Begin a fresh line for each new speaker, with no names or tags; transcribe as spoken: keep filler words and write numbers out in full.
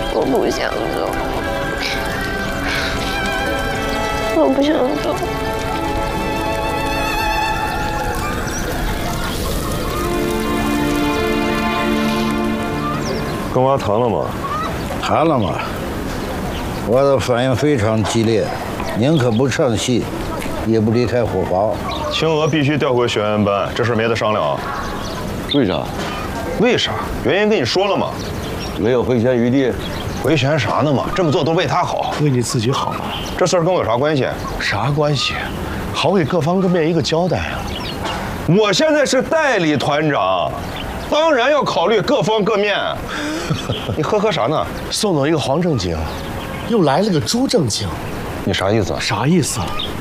我不想走，我不想走。
跟妈谈了吗？
谈了吗？我的反应非常激烈，宁可不唱戏，也不离开火房。
青娥必须调回学员班，这事没得商量啊。
为啥？
为啥？原因跟你说了嘛。
没有回旋余地。
回旋啥呢嘛？这么做都为他好，
为你自己好嘛。
这事儿跟我有啥关系？
啥关系？好给各方各面一个交代啊！
我现在是代理团长，当然要考虑各方各面。你呵呵啥呢？
宋总一个黄正经，又来了个朱正经，
你啥意思？
啥意思啊？